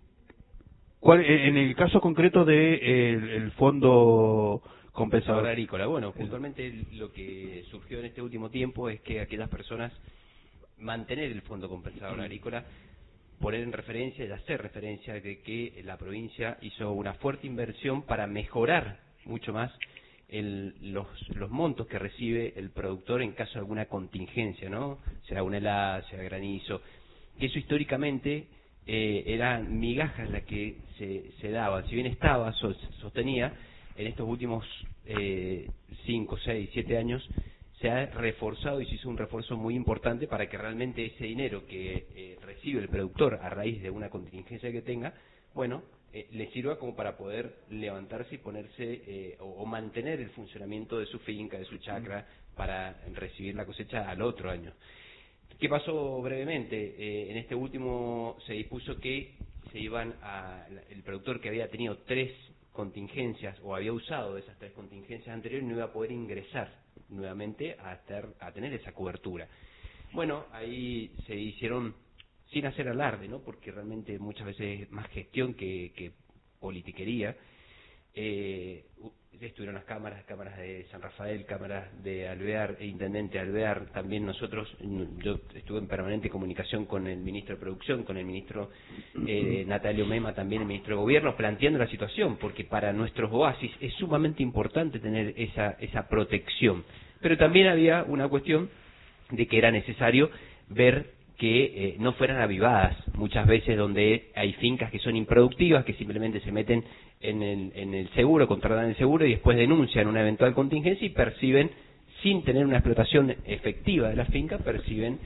en el caso concreto de el fondo compensador agrícola, bueno, puntualmente lo que surgió en este último tiempo es que aquellas personas mantener el fondo compensador agrícola, poner en referencia y hacer referencia de que la provincia hizo una fuerte inversión para mejorar mucho más los montos que recibe el productor en caso de alguna contingencia, ¿no? Sea una helada, sea granizo, que eso históricamente eran migajas las que se daban, si bien sostenía, en estos últimos 5, 6, 7 años se ha reforzado y se hizo un refuerzo muy importante para que realmente ese dinero que recibe el productor a raíz de una contingencia que tenga, bueno, le sirva como para poder levantarse y ponerse o mantener el funcionamiento de su finca, de su chacra, para recibir la cosecha al otro año. ¿Qué pasó brevemente? En este último se dispuso que el productor que había tenido 3 contingencias o había usado esas 3 contingencias anteriores no iba a poder ingresar nuevamente a tener esa cobertura. Bueno, ahí se hicieron sin hacer alarde, ¿no? Porque realmente muchas veces es más gestión que politiquería. Estuvieron las cámaras de San Rafael, cámaras de Alvear, intendente de Alvear, también nosotros, yo estuve en permanente comunicación con el ministro de Producción, con el ministro Natalio Mema, también el ministro de Gobierno, planteando la situación, porque para nuestros oasis es sumamente importante tener esa protección. Pero también había una cuestión de que era necesario ver que no fueran avivadas, muchas veces donde hay fincas que son improductivas, que simplemente se meten en el seguro, contratan el seguro y después denuncian una eventual contingencia y perciben, sin tener una explotación efectiva de la finca, perciben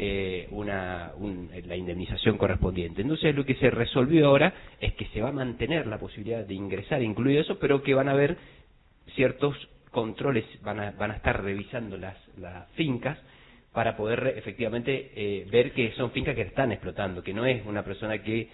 la indemnización correspondiente. Entonces lo que se resolvió ahora es que se va a mantener la posibilidad de ingresar, incluido eso, pero que van a haber ciertos controles, van a estar revisando las fincas para poder efectivamente ver que son fincas que están explotando, que no es una persona que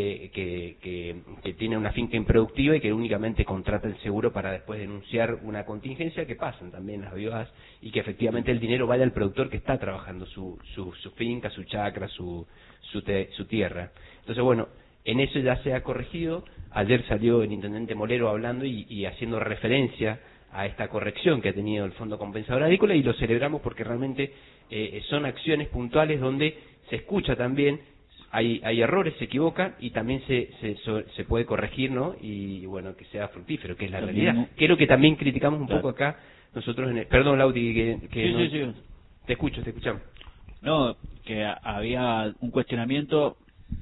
tiene una finca improductiva y que únicamente contrata el seguro para después denunciar una contingencia, que pasan también las avivadas, y que efectivamente el dinero vaya al productor que está trabajando su finca, su chacra, su tierra. Entonces, bueno, en eso ya se ha corregido. Ayer salió el intendente Molero hablando y haciendo referencia a esta corrección que ha tenido el Fondo Compensador Agrícola, y lo celebramos porque realmente son acciones puntuales donde se escucha también, hay errores, se equivocan y también se puede corregir, ¿no? Y bueno, que sea fructífero, que es la realidad. Creo que también criticamos un poco acá nosotros perdón, Lauti, Sí. Te escuchamos. No, que había un cuestionamiento,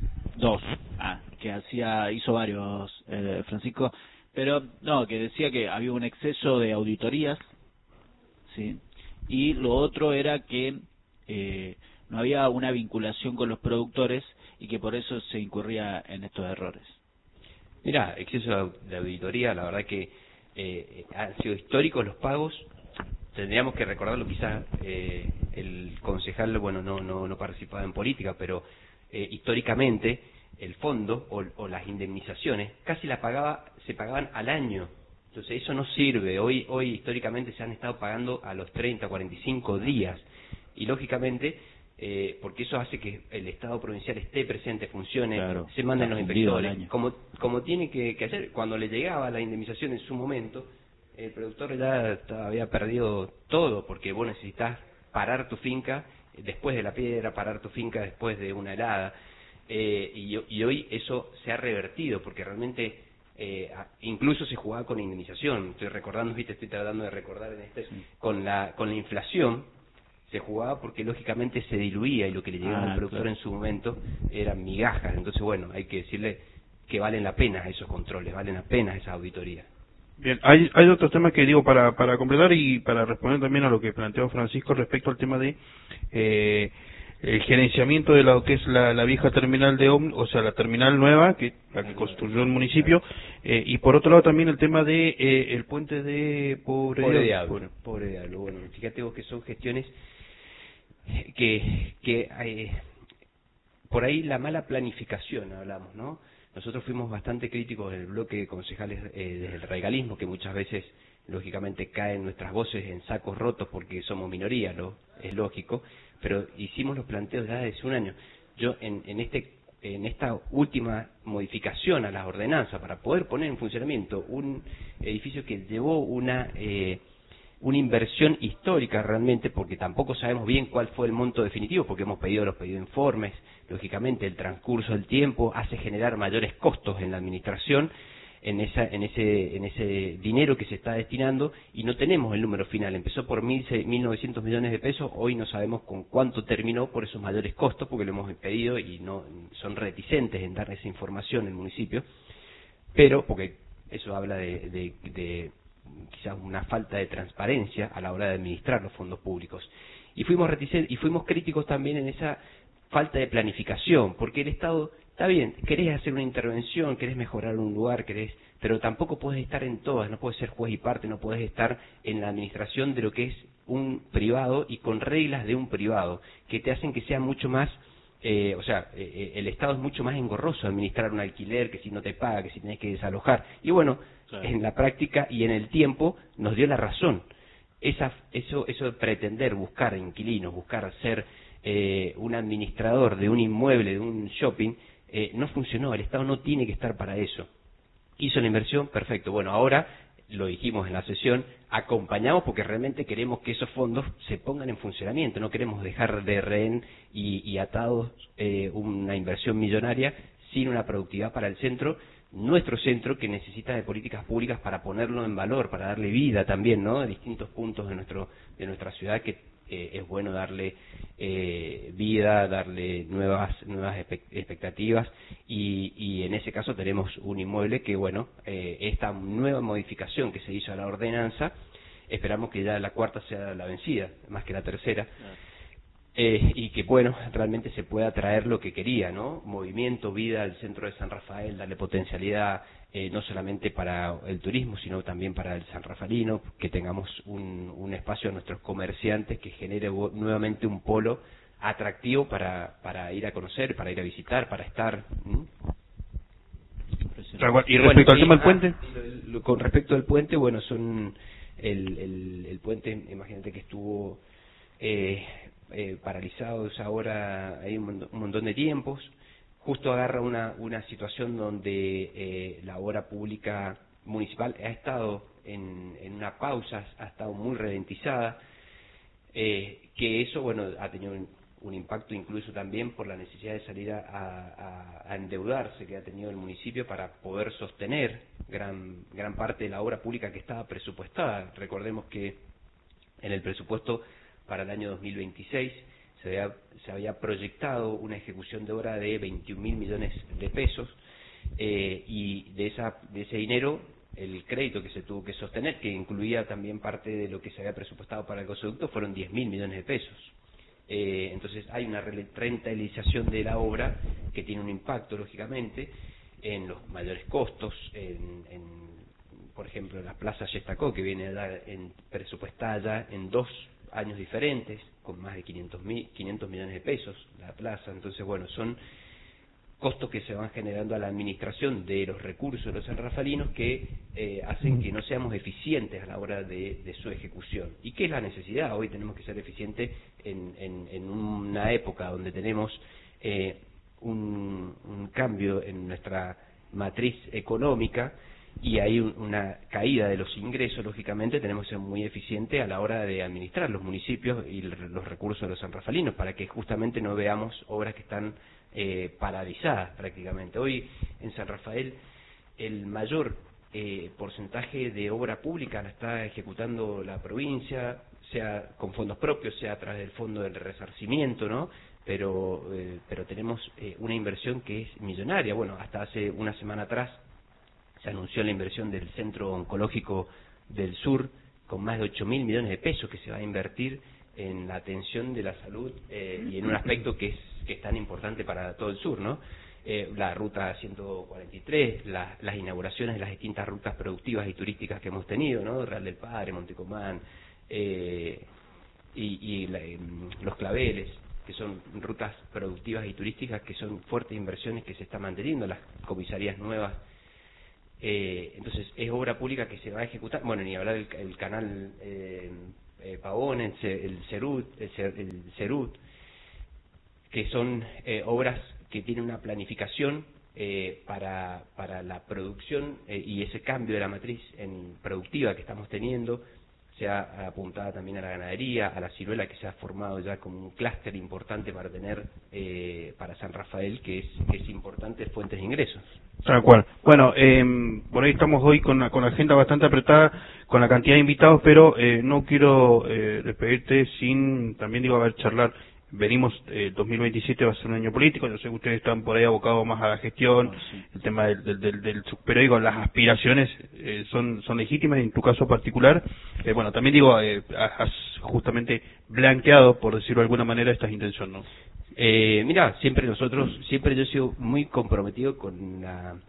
que hizo varios, Francisco, pero no, que decía que había un exceso de auditorías, sí, y lo otro era que no había una vinculación con los productores y que por eso se incurría en estos errores. Mira, exceso de auditoría, la verdad que han sido históricos los pagos. Tendríamos que recordarlo, quizás el concejal, bueno, no participaba en política, pero históricamente el fondo o las indemnizaciones casi se pagaban al año. Entonces eso no sirve. Hoy históricamente se han estado pagando a los 30, 45 días. Y lógicamente, porque eso hace que el Estado provincial esté presente, funcione, claro, se manden los inspectores, como tiene que hacer. Cuando le llegaba la indemnización en su momento, el productor ya había perdido todo, porque vos necesitas parar tu finca después de la piedra, parar tu finca después de una helada. Y hoy eso se ha revertido, porque realmente incluso se jugaba con indemnización. Estoy tratando de recordar con la inflación se jugaba, porque lógicamente se diluía y lo que le llegaba al productor en su momento eran migajas. Entonces, bueno, hay que decirle que valen la pena esos controles, valen la pena esas auditorías. Bien, hay otros temas que digo para completar y para responder también a lo que planteó Francisco respecto al tema de el gerenciamiento de lo que es la vieja terminal de ómnibus, o sea, la terminal nueva, la que construyó el municipio, y por otro lado también el tema de el puente de Pobre Diablo. Bueno, fíjate vos que son gestiones que por ahí la mala planificación hablamos, ¿no? Nosotros fuimos bastante críticos en el bloque de concejales desde el radicalismo, que muchas veces, lógicamente, caen nuestras voces en sacos rotos porque somos minoría, ¿no? Es lógico, pero hicimos los planteos ya desde un año. Yo, en esta última modificación a las ordenanzas, para poder poner en funcionamiento un edificio que llevó una inversión histórica realmente, porque tampoco sabemos bien cuál fue el monto definitivo, porque hemos pedido informes. Lógicamente, el transcurso del tiempo hace generar mayores costos en la administración, en ese dinero que se está destinando, y no tenemos el número final. Empezó por 1.900 millones de pesos, hoy no sabemos con cuánto terminó por esos mayores costos, porque lo hemos pedido y no son reticentes en dar esa información el municipio, pero porque eso habla de quizás una falta de transparencia a la hora de administrar los fondos públicos. Y fuimos reticentes y fuimos críticos también en esa falta de planificación, porque el Estado, está bien, querés hacer una intervención, querés mejorar un lugar, pero tampoco podés estar en todas, no podés ser juez y parte, no podés estar en la administración de lo que es un privado y con reglas de un privado, que te hacen que sea mucho más, el Estado es mucho más engorroso administrar un alquiler, que si no te paga, que si tenés que desalojar, y bueno, claro, en la práctica y en el tiempo nos dio la razón. Eso de pretender buscar inquilinos, buscar ser un administrador de un inmueble, de un shopping, no funcionó. El Estado no tiene que estar para eso. Hizo la inversión, perfecto. Bueno, ahora, lo dijimos en la sesión, acompañamos porque realmente queremos que esos fondos se pongan en funcionamiento. No queremos dejar de rehén y atados una inversión millonaria sin una productividad para el centro, nuestro centro, que necesita de políticas públicas para ponerlo en valor, para darle vida también, ¿no?, a distintos puntos de nuestra ciudad, que es bueno darle vida, darle nuevas expectativas, y en ese caso tenemos un inmueble que, bueno, esta nueva modificación que se hizo a la ordenanza, esperamos que ya la cuarta sea la vencida, más que la tercera, y que, bueno, realmente se pueda traer lo que quería, ¿no? Movimiento, vida al centro de San Rafael, darle potencialidad, no solamente para el turismo, sino también para el sanrafaelino, que tengamos un espacio a nuestros comerciantes que genere nuevamente un polo atractivo para ir a conocer, para ir a visitar, para estar. ¿Y respecto al tema del puente? Con respecto al puente, bueno, son el puente, imagínate que estuvo paralizado ahora hay un montón de tiempos. Justo agarra una situación donde la obra pública municipal ha estado en una pausa, ha estado muy ralentizada, que eso, bueno, ha tenido un impacto incluso también por la necesidad de salir a endeudarse que ha tenido el municipio para poder sostener gran parte de la obra pública que estaba presupuestada. Recordemos que en el presupuesto para el año 2026 se había proyectado una ejecución de obra de 21.000 millones de pesos, y de ese dinero, el crédito que se tuvo que sostener, que incluía también parte de lo que se había presupuestado para el gasoducto, fueron 10.000 millones de pesos. Entonces hay una rentabilización de la obra que tiene un impacto, lógicamente, en los mayores costos, por ejemplo, la Plaza Yestacó, que viene a dar presupuestada en 2 años diferentes, con más de 500 millones de pesos la plaza. Entonces, bueno, son costos que se van generando a la administración de los recursos de los sanrafalinos que hacen que no seamos eficientes a la hora de su ejecución. ¿Y qué es la necesidad? Hoy tenemos que ser eficientes en una época donde tenemos un cambio en nuestra matriz económica, y hay una caída de los ingresos. Lógicamente tenemos que ser muy eficientes a la hora de administrar los municipios y los recursos de los sanrafalinos, para que justamente no veamos obras que están paralizadas prácticamente. Hoy en San Rafael el mayor porcentaje de obra pública la está ejecutando la provincia, sea con fondos propios, sea a través del fondo del resarcimiento, ¿no? Pero tenemos una inversión que es millonaria. Bueno, hasta hace una semana atrás se anunció la inversión del Centro Oncológico del Sur, con más de 8.000 millones de pesos que se va a invertir en la atención de la salud y en un aspecto que es tan importante para todo el sur, ¿no? La ruta 143, las inauguraciones de las distintas rutas productivas y turísticas que hemos tenido, ¿no? Real del Padre, Montecomán, Los Claveles, que son rutas productivas y turísticas que son fuertes inversiones que se están manteniendo, las comisarías nuevas. Entonces es obra pública que se va a ejecutar. Bueno, ni hablar del canal Pavón, el Cerut, que son obras que tienen una planificación para la producción y ese cambio de la matriz productiva que estamos teniendo, sea apuntada también a la ganadería, a la ciruela, que se ha formado ya como un clúster importante para tener para San Rafael, que es importante fuentes de ingresos. Tal cual. Bueno, por ahí estamos hoy con la agenda bastante apretada, con la cantidad de invitados, pero no quiero despedirte sin, también a ver, charlar. Venimos, 2027 va a ser un año político, yo sé que ustedes están por ahí abocados más a la gestión, el tema pero digo, las aspiraciones son legítimas, en tu caso particular, bueno, también has justamente blanqueado, por decirlo de alguna manera, estas intenciones, ¿no? Mira, siempre yo he sido muy comprometido con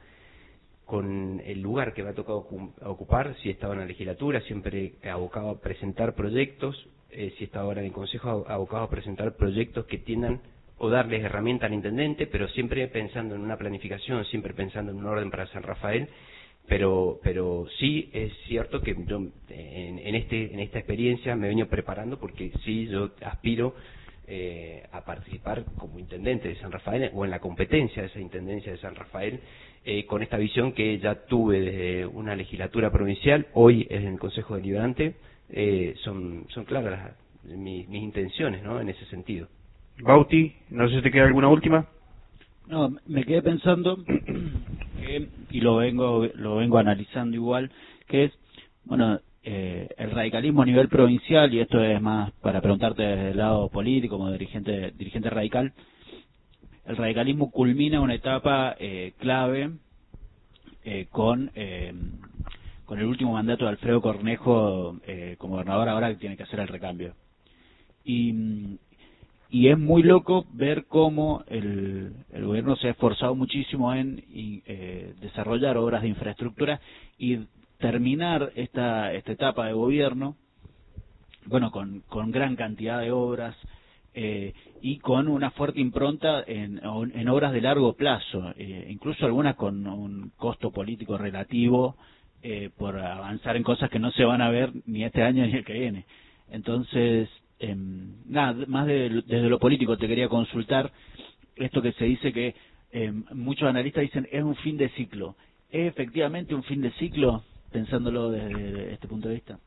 el lugar que me ha tocado ocupar. Si he estado en la legislatura, siempre he abocado a presentar proyectos. Si he estado ahora en el Consejo, abocado a presentar proyectos que tiendan o darles herramientas al intendente, pero siempre pensando en una planificación, siempre pensando en un orden para San Rafael. Pero sí es cierto que yo en esta experiencia me he venido preparando, porque sí, yo aspiro a participar como intendente de San Rafael o en la competencia de esa intendencia de San Rafael, con esta visión que ya tuve desde una legislatura provincial, hoy es en el Consejo Deliberante. Son claras mis intenciones, ¿no? En ese sentido. Bauti, no sé si te queda alguna última. No, me quedé pensando y lo vengo analizando igual, que es, bueno, el radicalismo a nivel provincial, y esto es más para preguntarte desde el lado político, como dirigente radical. El radicalismo culmina una etapa clave con el último mandato de Alfredo Cornejo como gobernador, ahora que tiene que hacer el recambio. Y es muy loco ver cómo el gobierno se ha esforzado muchísimo en desarrollar obras de infraestructura y terminar esta etapa de gobierno, bueno, con gran cantidad de obras y con una fuerte impronta en obras de largo plazo, incluso algunas con un costo político relativo, por avanzar en cosas que no se van a ver ni este año ni el que viene. Entonces, nada, más desde lo político te quería consultar esto que se dice que muchos analistas dicen es un fin de ciclo. ¿Es efectivamente un fin de ciclo, pensándolo desde este punto de vista?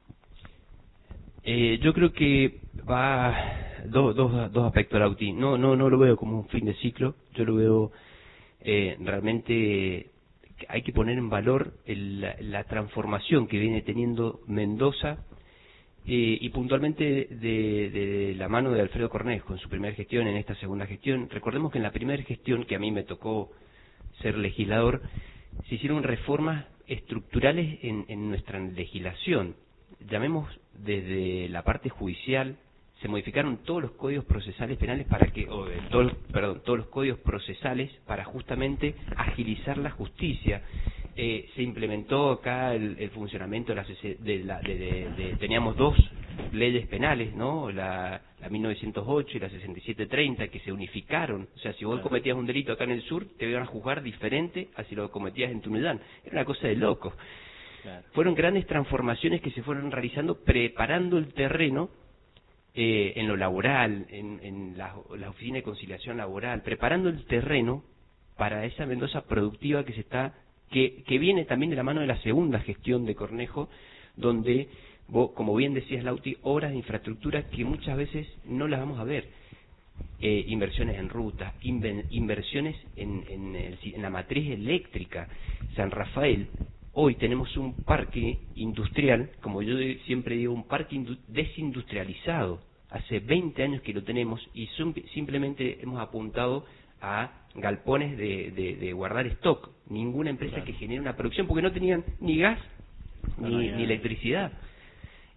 Yo creo que va dos aspectos, Lauti. No lo veo como un fin de ciclo. Yo lo veo realmente. Hay que poner en valor la transformación que viene teniendo Mendoza y puntualmente de la mano de Alfredo Cornejo en su primera gestión, en esta segunda gestión. Recordemos que en la primera gestión, que a mí me tocó ser legislador, se hicieron reformas estructurales en nuestra legislación. Llamemos desde la parte judicial, se modificaron todos los códigos procesales penales todos los códigos procesales para justamente agilizar la justicia. Se implementó acá el funcionamiento teníamos dos leyes penales, ¿no? La 1908 y la 6730, que se unificaron. O sea, si vos cometías un delito acá en el sur, te iban a juzgar diferente a si lo cometías en Tunuyán. Era una cosa de loco. Claro. Fueron grandes transformaciones que se fueron realizando, preparando el terreno en lo laboral, en la oficina de conciliación laboral, preparando el terreno para esa Mendoza productiva que viene también de la mano de la segunda gestión de Cornejo, donde vos, como bien decías, Lauti, obras de infraestructura que muchas veces no las vamos a ver. Inversiones en rutas, inversiones en la matriz eléctrica. San Rafael, hoy tenemos un parque industrial, como yo siempre digo, un parque desindustrializado. Hace 20 años que lo tenemos y simplemente hemos apuntado a galpones de guardar stock. Ninguna empresa que genere una producción, porque no tenían ni gas ni electricidad.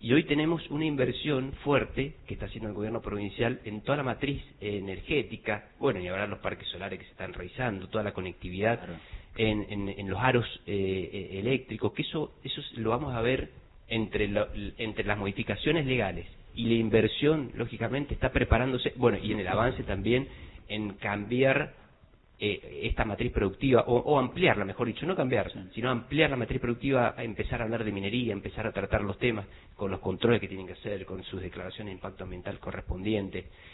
Y hoy tenemos una inversión fuerte que está haciendo el gobierno provincial en toda la matriz energética, bueno, y ahora los parques solares que se están realizando, toda la conectividad, claro, en los aros eléctricos, que eso lo vamos a ver entre las modificaciones legales y la inversión, lógicamente, está preparándose, bueno, y en el avance también en cambiar esta matriz productiva, o ampliarla, mejor dicho, no cambiar, sino ampliar la matriz productiva, a empezar a hablar de minería, empezar a tratar los temas con los controles que tienen que hacer, con sus declaraciones de impacto ambiental correspondientes.